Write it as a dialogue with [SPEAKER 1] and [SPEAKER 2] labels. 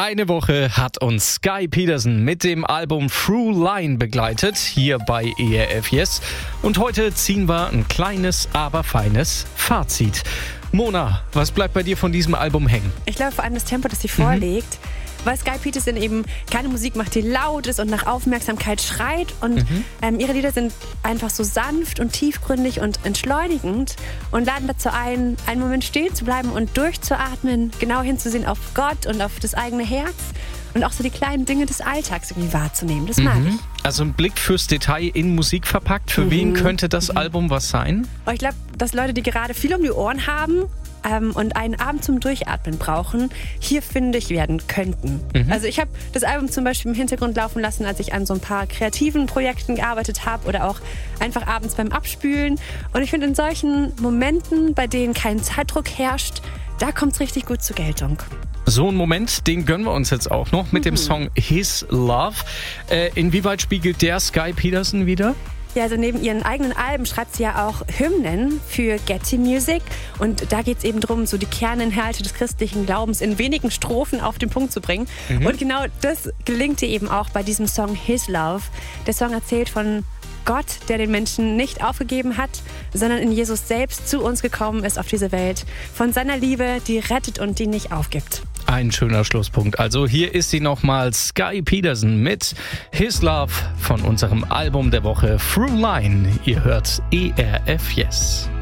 [SPEAKER 1] Eine Woche hat uns Sky Peterson mit dem Album Through Line begleitet, hier bei ERF Yes. Und heute ziehen wir ein kleines, aber feines Fazit. Mona, was bleibt bei dir von diesem Album hängen?
[SPEAKER 2] Ich glaube vor allem das Tempo, das sie vorlegt. Weil Sky Peterson eben keine Musik macht, die laut ist und nach Aufmerksamkeit schreit. Und ihre Lieder sind einfach so sanft und tiefgründig und entschleunigend und laden dazu ein, einen Moment stehen zu bleiben und durchzuatmen, genau hinzusehen auf Gott und auf das eigene Herz und auch so die kleinen Dinge des Alltags irgendwie wahrzunehmen. Das mag ich.
[SPEAKER 1] Also ein Blick fürs Detail in Musik verpackt. Für wen könnte das Album was sein?
[SPEAKER 2] Aber ich glaube, dass Leute, die gerade viel um die Ohren haben, und einen Abend zum Durchatmen brauchen, hier fündig werden könnten. Also ich habe das Album zum Beispiel im Hintergrund laufen lassen, als ich an so ein paar kreativen Projekten gearbeitet habe oder auch einfach abends beim Abspülen. Und ich finde, in solchen Momenten, bei denen kein Zeitdruck herrscht, da kommt es richtig gut zur Geltung.
[SPEAKER 1] So einen Moment, den gönnen wir uns jetzt auch noch mit dem Song His Love. Inwieweit spiegelt der Sky Peterson wider?
[SPEAKER 2] Ja, also neben ihren eigenen Alben schreibt sie ja auch Hymnen für Getty Music. Und da geht es eben darum, so die Kerninhalte des christlichen Glaubens in wenigen Strophen auf den Punkt zu bringen. Und genau das gelingt ihr eben auch bei diesem Song His Love. Der Song erzählt von Gott, der den Menschen nicht aufgegeben hat, sondern in Jesus selbst zu uns gekommen ist auf diese Welt. Von seiner Liebe, die rettet und die nicht aufgibt.
[SPEAKER 1] Ein schöner Schlusspunkt. Also hier ist sie nochmal, Sky Peterson mit His Love von unserem Album der Woche Through Line. Ihr hört ERF Yes.